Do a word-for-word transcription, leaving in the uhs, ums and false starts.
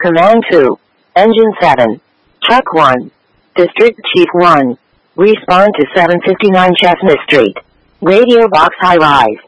Command two. Engine seven. Truck one. District Chief one. Respond to seven fifty-nine Chestnut Street. Radio Box High Rise.